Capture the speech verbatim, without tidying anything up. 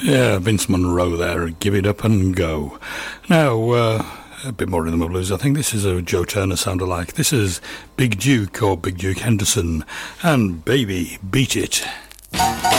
Yeah, Vince Monroe there, Give It Up and Go. Now, uh, a bit more rhythm and blues. I think this is a Joe Turner sound-alike. This is Big Duke or Big Duke Henderson and Baby Beat It.